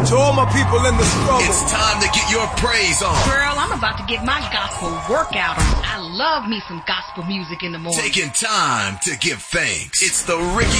To all my people in the struggle. It's time to get your praise on. Girl, I'm about to get my gospel workout on. I love me some gospel music in the morning. Taking time to give thanks. It's the Ricky